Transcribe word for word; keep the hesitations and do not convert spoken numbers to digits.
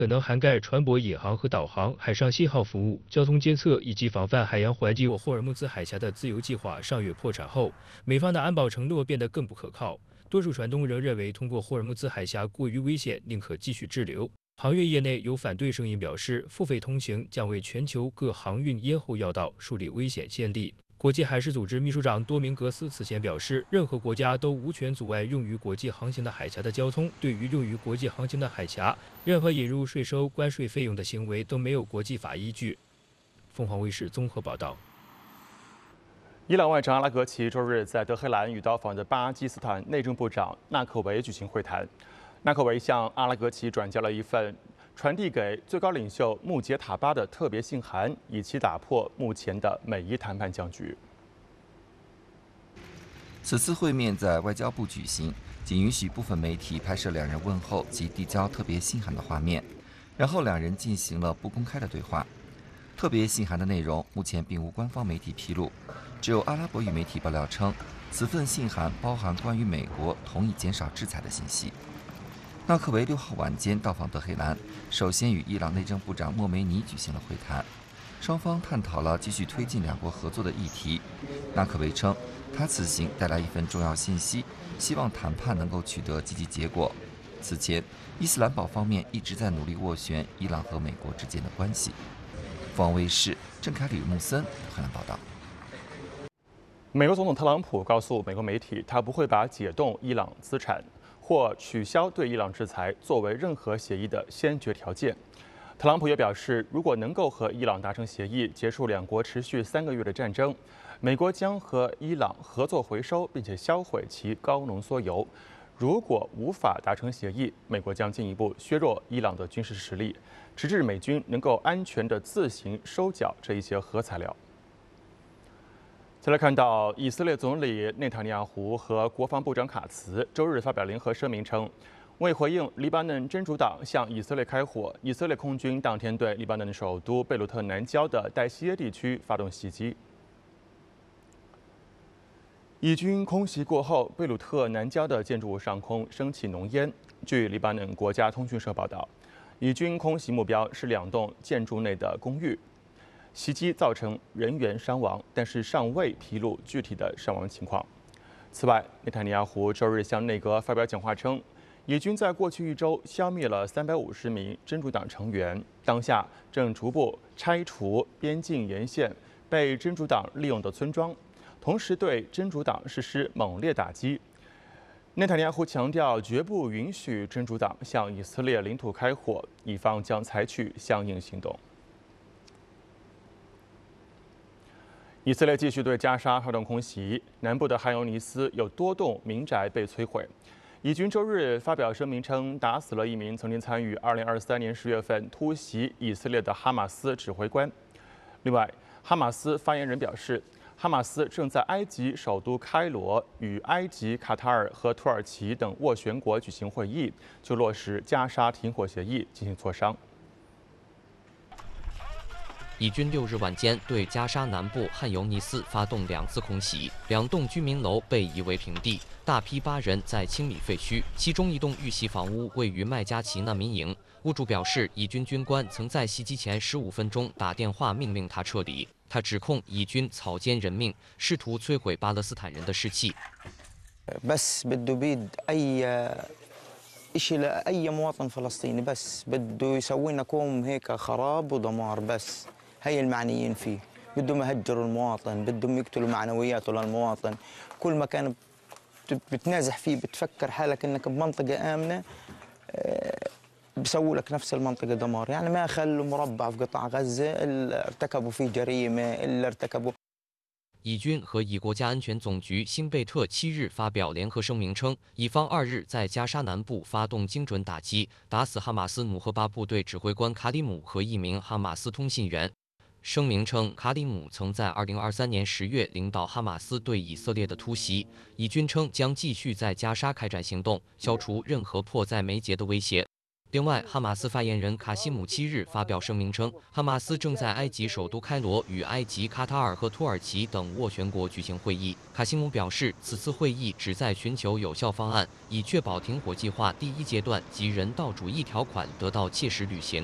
可能涵盖船舶引航和导航、海上信号服务、交通监测以及防范海洋环境。霍尔木兹海峡的自由计划上月破产后，美方的安保承诺变得更不可靠。多数船东仍认为，通过霍尔木兹海峡过于危险，宁可继续滞留。航运业内有反对声音表示，付费通行将为全球各航运咽喉要道树立危险先例。国际海事组织秘书长多明格斯此前表示，任何国家都无权阻碍用于国际航行的海峡的交通。对于用于国际航行的海峡，任何引入税收、关税费用的行为都没有国际法依据。凤凰卫视综合报道。 伊朗外长阿拉格齐周日在德黑兰与到访的巴基斯坦内政部长纳克维举行会谈。纳克维向阿拉格齐转交了一份传递给最高领袖穆杰塔巴的特别信函，以期打破目前的美伊谈判僵局。 此次会面在外交部举行，仅允许部分媒体拍摄两人问候及递交特别信函的画面，然后两人进行了不公开的对话。特别信函的内容目前并无官方媒体披露，只有阿拉伯语媒体爆料称，此份信函包含关于美国同意减少制裁的信息。纳克维六号晚间到访德黑兰，首先与伊朗内政部长莫梅尼举行了会谈，双方探讨了继续推进两国合作的议题。纳克维称，他此行带来一份重要信息，希望谈判能够取得积极结果。此前，伊斯兰堡方面一直在努力斡旋伊朗和美国之间的关系。凤凰卫视郑凯里、穆森荷兰报道。 美国总统特朗普告诉美国媒体，他不会把解冻伊朗资产或取消对伊朗制裁作为任何协议的先决条件。特朗普也表示，如果能够和伊朗达成协议，结束两国持续三个月的战争，美国将和伊朗合作回收并且销毁其高浓缩油。如果无法达成协议，美国将进一步削弱伊朗的军事实力，直至美军能够安全地自行收缴这一些核材料。再来看到，以色列总理内塔尼亚胡和国防部长卡茨周日发表联合声明称，为回应黎巴嫩真主党向以色列开火，以色列空军当天对黎巴嫩首都贝鲁特南郊的代西耶地区发动袭击。以军空袭过后，贝鲁特南郊的建筑物上空升起浓烟。据黎巴嫩国家通讯社报道，以军空袭目标是两栋建筑内的公寓。袭击造成人员伤亡，但是尚未披露具体的伤亡情况。此外，内塔尼亚胡周日向内阁发表讲话称，以军在过去一周消灭了三百五十名真主党成员，当下正逐步拆除边境沿线被真主党利用的村庄，同时对真主党实施猛烈打击。内塔尼亚胡强调，绝不允许真主党向以色列领土开火，以方将采取相应行动。以色列继续对加沙发动空袭，南部的汉尤尼斯有多栋民宅被摧毁。以军周日发表声明称，打死了一名曾经参与二零二三年十月份突袭以色列的哈马斯指挥官。另外，哈马斯发言人表示，哈马斯正在埃及首都开罗与埃及、卡塔尔和土耳其等斡旋国举行会议，就落实加沙停火协议进行磋商。 以军六日晚间对加沙南部汉尤尼斯发动两次空袭，两栋居民楼被夷为平地，大批巴人在清理废墟。其中一栋遇袭房屋位于麦加齐难民营，屋主表示，以军军官曾在袭击前十五分钟打电话命令他撤离。他指控以军草菅人命，试图摧毁巴勒斯坦人的士气。 بس بده بيد أي إشي لأي مواطن فلسطيني بس بده يسوي لنا كوم هيك خراب ودمار بس. هي المعنيين فيه بدهم يهجروا المواطن، بدهم يقتلوا معنوياته للمواطن. كل ما كان بتنازح فيه بتفكر حالك انك بمنطقه امنه بسووا لك نفس المنطقه دمار. يعني ما خلوا مربع في قطاع غزه الا ارتكبوا فيه جريمه الا ارتكبوا。 以军和以国家安全总局辛贝特七日发表联合声明称，以方二日在加沙南部发动精准打击，打死哈马斯努赫巴部队指挥官卡里姆和一名哈马斯通信员。声明称，卡里姆曾在二零二三年十月领导哈马斯对以色列的突袭。以军称将继续在加沙开展行动，消除任何迫在眉睫的威胁。 另外，哈马斯发言人卡西姆七日发表声明称，哈马斯正在埃及首都开罗与埃及、卡塔尔和土耳其等斡旋国举行会议。卡西姆表示，此次会议旨在寻求有效方案，以确保停火计划第一阶段及人道主义条款得到切实履行。